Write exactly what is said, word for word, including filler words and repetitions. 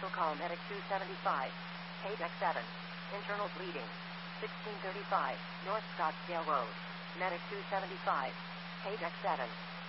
Initial call Medic two seventy-five. Paydeck seven. Internal bleeding. sixteen thirty-five. North Scottsdale Road. Medic two seventy-five. Paydeck seven.